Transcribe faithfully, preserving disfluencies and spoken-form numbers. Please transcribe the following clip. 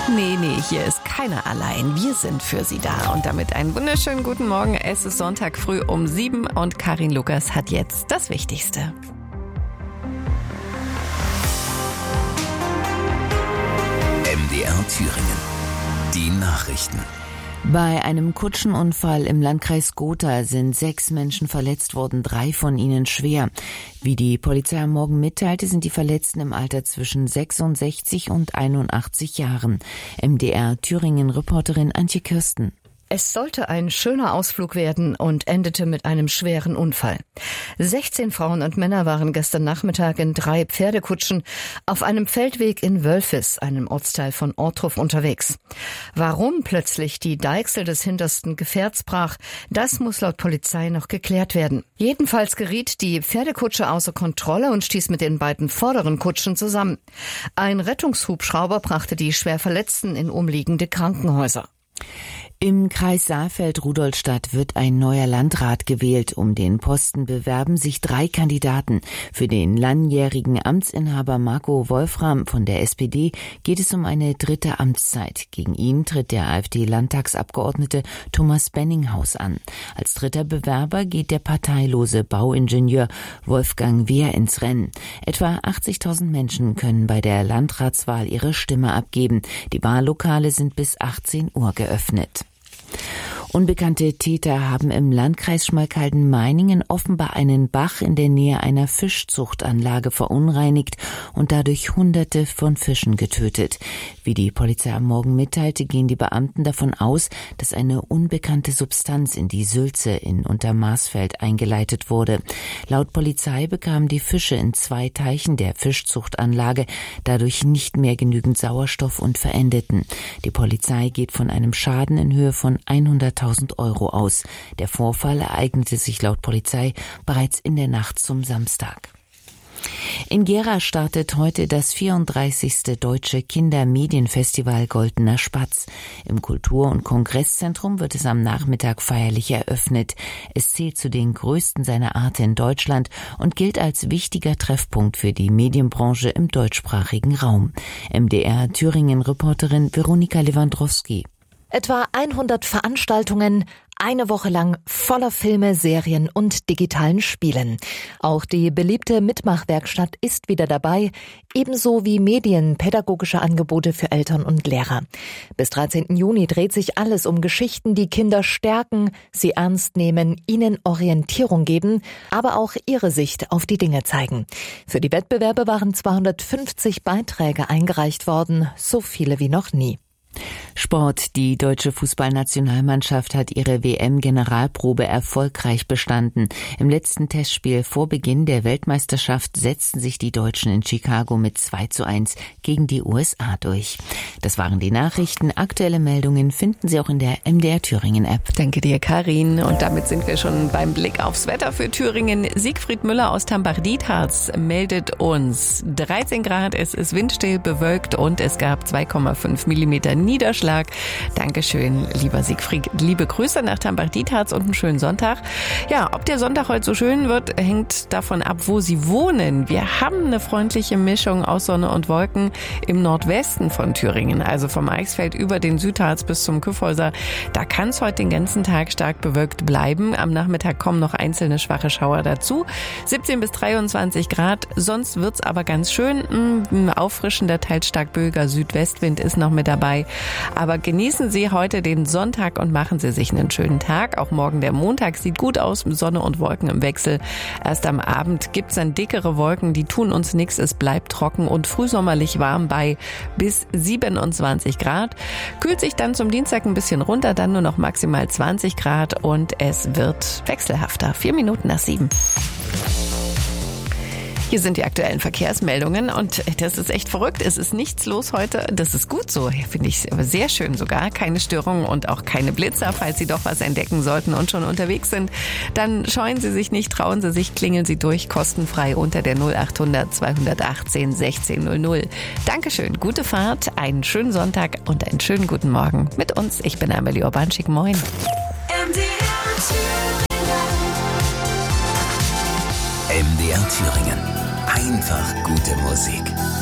Nee, nee, hier ist keiner allein. Wir sind für Sie da. Und damit einen wunderschönen guten Morgen. Es ist Sonntag früh um sieben und Karin Lukas hat jetzt das Wichtigste. M D R Thüringen. Die Nachrichten. Bei einem Kutschenunfall im Landkreis Gotha sind sechs Menschen verletzt worden, drei von ihnen schwer. Wie die Polizei am Morgen mitteilte, sind die Verletzten im Alter zwischen sechsundsechzig und einundachtzig Jahren. M D R Thüringen-Reporterin Antje Kirsten. Es sollte ein schöner Ausflug werden und endete mit einem schweren Unfall. sechzehn Frauen und Männer waren gestern Nachmittag in drei Pferdekutschen auf einem Feldweg in Wölfis, einem Ortsteil von Ortruf, unterwegs. Warum plötzlich die Deichsel des hintersten Gefährts brach, das muss laut Polizei noch geklärt werden. Jedenfalls geriet die Pferdekutsche außer Kontrolle und stieß mit den beiden vorderen Kutschen zusammen. Ein Rettungshubschrauber brachte die Schwerverletzten in umliegende Krankenhäuser. Im Kreis Saalfeld-Rudolstadt wird ein neuer Landrat gewählt. Um den Posten bewerben sich drei Kandidaten. Für den langjährigen Amtsinhaber Marco Wolfram von der S P D geht es um eine dritte Amtszeit. Gegen ihn tritt der AfD-Landtagsabgeordnete Thomas Benninghaus an. Als dritter Bewerber geht der parteilose Bauingenieur Wolfgang Wehr ins Rennen. Etwa achtzigtausend Menschen können bei der Landratswahl ihre Stimme abgeben. Die Wahllokale sind bis achtzehn Uhr geöffnet. Unbekannte Täter haben im Landkreis Schmalkalden-Meiningen offenbar einen Bach in der Nähe einer Fischzuchtanlage verunreinigt und dadurch Hunderte von Fischen getötet. Wie die Polizei am Morgen mitteilte, gehen die Beamten davon aus, dass eine unbekannte Substanz in die Sülze in Untermarsfeld eingeleitet wurde. Laut Polizei bekamen die Fische in zwei Teichen der Fischzuchtanlage dadurch nicht mehr genügend Sauerstoff und verendeten. Die Polizei geht von einem Schaden in Höhe von hunderttausend Euro aus. Der Vorfall ereignete sich laut Polizei bereits in der Nacht zum Samstag. In Gera startet heute das vierunddreißigste Deutsche Kindermedienfestival Goldener Spatz. Im Kultur- und Kongresszentrum wird es am Nachmittag feierlich eröffnet. Es zählt zu den größten seiner Art in Deutschland und gilt als wichtiger Treffpunkt für die Medienbranche im deutschsprachigen Raum. M D R Thüringen-Reporterin Veronika Lewandowski. Etwa hundert Veranstaltungen, eine Woche lang voller Filme, Serien und digitalen Spielen. Auch die beliebte Mitmachwerkstatt ist wieder dabei, ebenso wie medienpädagogische Angebote für Eltern und Lehrer. Bis dreizehnten Juni dreht sich alles um Geschichten, die Kinder stärken, sie ernst nehmen, ihnen Orientierung geben, aber auch ihre Sicht auf die Dinge zeigen. Für die Wettbewerbe waren zweihundertfünfzig Beiträge eingereicht worden, so viele wie noch nie. Sport. Die deutsche Fußballnationalmannschaft hat ihre W M-Generalprobe erfolgreich bestanden. Im letzten Testspiel vor Beginn der Weltmeisterschaft setzten sich die Deutschen in Chicago mit zwei zu eins gegen die U S A durch. Das waren die Nachrichten. Aktuelle Meldungen finden Sie auch in der M D R Thüringen-App. Danke dir, Karin. Und damit sind wir schon beim Blick aufs Wetter für Thüringen. Siegfried Müller aus Tambach-Dietharz meldet uns dreizehn Grad, es ist windstill, bewölkt und es gab zwei Komma fünf Millimeter Niederschlag. Dankeschön, lieber Siegfried. Liebe Grüße nach Tambach-Dietharz und einen schönen Sonntag. Ja, ob der Sonntag heute so schön wird, hängt davon ab, wo Sie wohnen. Wir haben eine freundliche Mischung aus Sonne und Wolken im Nordwesten von Thüringen, also vom Eichsfeld über den Südharz bis zum Küffhäuser. Da kann es heute den ganzen Tag stark bewölkt bleiben. Am Nachmittag kommen noch einzelne schwache Schauer dazu. siebzehn bis dreiundzwanzig Grad, sonst wird's aber ganz schön. Ein auffrischender, teils stark böiger Südwestwind ist noch mit dabei. Aber genießen Sie heute den Sonntag und machen Sie sich einen schönen Tag. Auch morgen der Montag sieht gut aus, Sonne und Wolken im Wechsel. Erst am Abend gibt's dann dickere Wolken, die tun uns nichts. Es bleibt trocken und frühsommerlich warm bei bis siebenundzwanzig Grad. Kühlt sich dann zum Dienstag ein bisschen runter, dann nur noch maximal zwanzig Grad und es wird wechselhafter. Vier Minuten nach sieben. Hier sind die aktuellen Verkehrsmeldungen und das ist echt verrückt. Es ist nichts los heute. Das ist gut so, finde ich sehr schön sogar. Keine Störungen und auch keine Blitzer. Falls Sie doch was entdecken sollten und schon unterwegs sind, dann scheuen Sie sich nicht, trauen Sie sich, klingeln Sie durch, kostenfrei unter der null achthundert zweihundertachtzehn sechzehn null null. Dankeschön, gute Fahrt, einen schönen Sonntag und einen schönen guten Morgen mit uns. Ich bin Amelie Urbanschik, moin. M D R Thüringen. Einfach gute Musik.